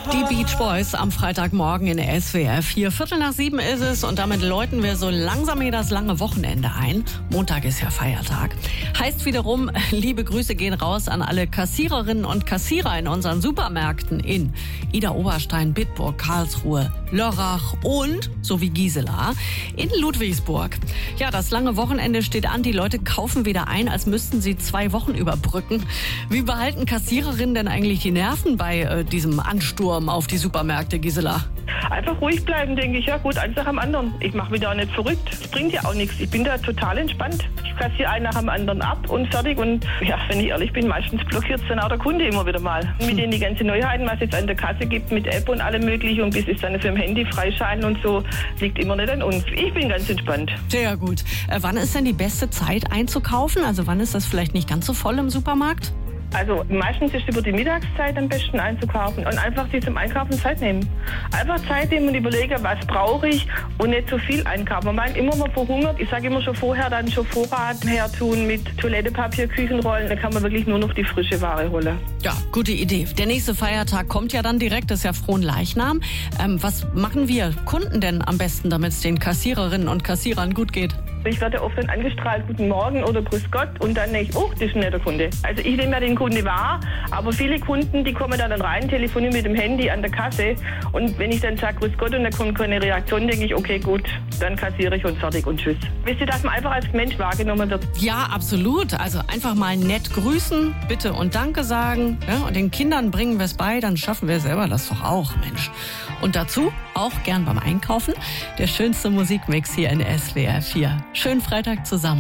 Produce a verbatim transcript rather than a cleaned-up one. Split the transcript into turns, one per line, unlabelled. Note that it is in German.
Die Beach Boys am Freitagmorgen in der S W R vier. Viertel nach sieben ist es und damit läuten wir so langsam hier das lange Wochenende ein. Montag ist ja Feiertag. Heißt wiederum, liebe Grüße gehen raus an alle Kassiererinnen und Kassierer in unseren Supermärkten in Idar-Oberstein, Bitburg, Karlsruhe, Lörrach und, so wie Gisela, in Ludwigsburg. Ja, das lange Wochenende steht an. Die Leute kaufen wieder ein, als müssten sie zwei Wochen überbrücken. Wie behalten Kassiererinnen denn eigentlich die Nerven bei äh, diesem Ansturm auf die Supermärkte, Gisela?
Einfach ruhig bleiben, denke ich. Ja gut, eins nach dem anderen. Ich mache mich da nicht verrückt. Es bringt ja auch nichts. Ich bin da total entspannt. Ich kassiere einen nach dem anderen ab und fertig. Und ja, wenn ich ehrlich bin, meistens blockiert es dann auch der Kunde immer wieder mal. Mit denen die ganzen Neuheiten, was es jetzt an der Kasse gibt, mit App und allem mögliche und bis es dann für im Handy freischalten und so, liegt immer nicht an uns. Ich bin ganz entspannt.
Sehr gut. Äh, wann ist denn die beste Zeit einzukaufen? Also wann ist das vielleicht nicht ganz so voll im Supermarkt?
Also meistens ist über die Mittagszeit am besten einzukaufen und einfach sich zum Einkaufen Zeit nehmen. Einfach Zeit nehmen und überlegen, was brauche ich und nicht zu viel einkaufen. Man meint immer, man verhungert. Ich sage immer schon vorher, dann schon Vorrat hertun mit Toilettepapier, Küchenrollen. Dann kann man wirklich nur noch die frische Ware holen.
Ja, gute Idee. Der nächste Feiertag kommt ja dann direkt, das ist ja Fronleichnam. Ähm, was machen wir Kunden denn am besten, damit es den Kassiererinnen und Kassierern gut geht?
Ich werde oft dann angestrahlt, guten Morgen oder grüß Gott und dann denke ich, oh, das ist ein netter Kunde. Also ich nehme ja den Kunde wahr, aber viele Kunden, die kommen da dann rein, telefonieren mit dem Handy an der Kasse und wenn ich dann sage grüß Gott und da kommt keine Reaktion, denke ich, okay, gut, dann kassiere ich und fertig und tschüss. Wisst ihr, dass man einfach als Mensch wahrgenommen wird?
Ja, absolut. Also einfach mal nett grüßen, bitte und Danke sagen. Ja, und den Kindern bringen wir es bei, dann schaffen wir selber das doch auch, Mensch. Und dazu auch gern beim Einkaufen der schönste Musikmix hier in S W R vier. Schönen Freitag zusammen.